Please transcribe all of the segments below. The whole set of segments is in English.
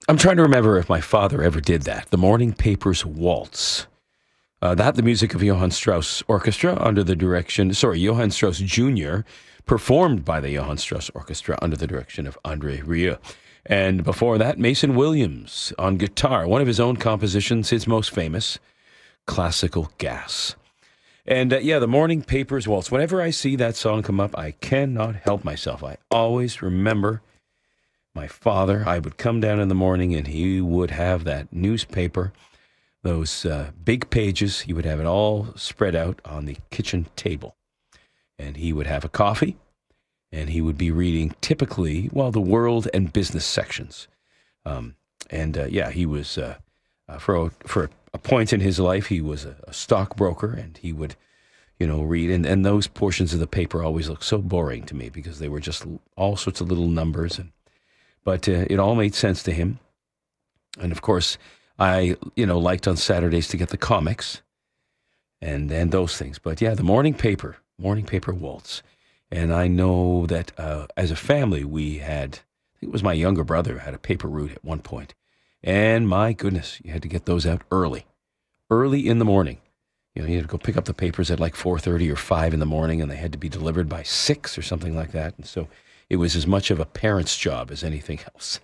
I'm trying to remember if my father ever did that. The Morning Papers Waltz. The music of Johann Strauss Orchestra under the direction, Johann Strauss Jr., performed by the Johann Strauss Orchestra under the direction of André Rieu. And before that, Mason Williams on guitar, one of his own compositions, his most famous, Classical Gas. And the Morning Papers Waltz. Whenever I see that song come up, I cannot help myself. I always remember my father. I would come down in the morning and he would have that newspaper, those big pages. He would have it all spread out on the kitchen table. And he would have a coffee and he would be reading typically, the world and business sections. He was, for a point in his life, he was a stockbroker, and he would, read. And those portions of the paper always looked so boring to me because they were just all sorts of little numbers. But it all made sense to him. And of course, I, liked on Saturdays to get the comics and those things. But the Morning Paper Waltz. And I know that as a family, we had, I think it was my younger brother who had a paper route at one point. And my goodness, you had to get those out early in the morning. You had to go pick up the papers at like 4:30 or 5 in the morning, and they had to be delivered by 6 or something like that. And so it was as much of a parent's job as anything else.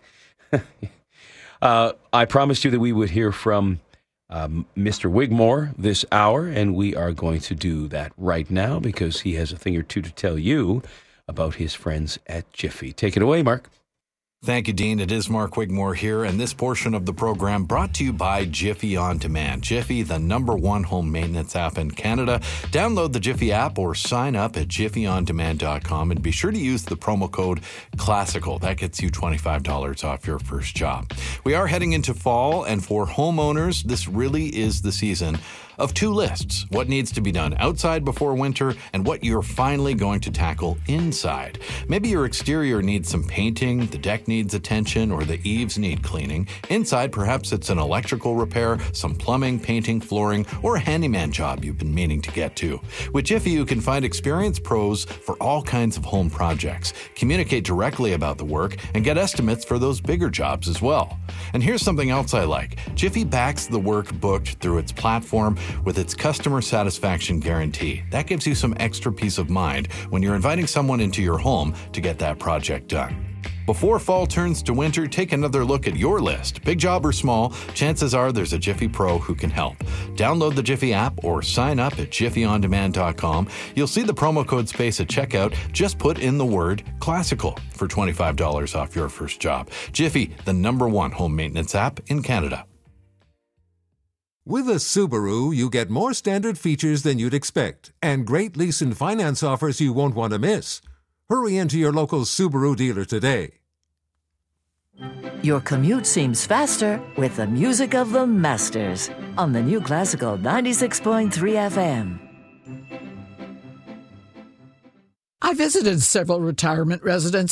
I promised you that we would hear from Mr. Wigmore this hour, and we are going to do that right now because he has a thing or two to tell you about his friends at Jiffy. Take it away, Mark. Thank you, Dean. It is Mark Wigmore here, and this portion of the program brought to you by Jiffy On Demand. Jiffy, the #1 home maintenance app in Canada. Download the Jiffy app or sign up at jiffyondemand.com, and be sure to use the promo code CLASSICAL. That gets you $25 off your first job. We are heading into fall, and for homeowners, this really is the season of two lists: what needs to be done outside before winter and what you're finally going to tackle inside. Maybe your exterior needs some painting, the deck needs attention, or the eaves need cleaning. Inside, perhaps it's an electrical repair, some plumbing, painting, flooring, or a handyman job you've been meaning to get to. With Jiffy, you can find experienced pros for all kinds of home projects, communicate directly about the work, and get estimates for those bigger jobs as well. And here's something else I like. Jiffy backs the work booked through its platform with its customer satisfaction guarantee. That gives you some extra peace of mind when you're inviting someone into your home to get that project done. Before fall turns to winter, take another look at your list. Big job or small, chances are there's a Jiffy Pro who can help. Download the Jiffy app or sign up at jiffyondemand.com. You'll see the promo code space at checkout. Just put in the word classical for $25 off your first job. Jiffy, the #1 home maintenance app in Canada. With a Subaru, you get more standard features than you'd expect and great lease and finance offers you won't want to miss. Hurry into your local Subaru dealer today. Your commute seems faster with the music of the Masters on the new Classical 96.3 FM. I visited several retirement residences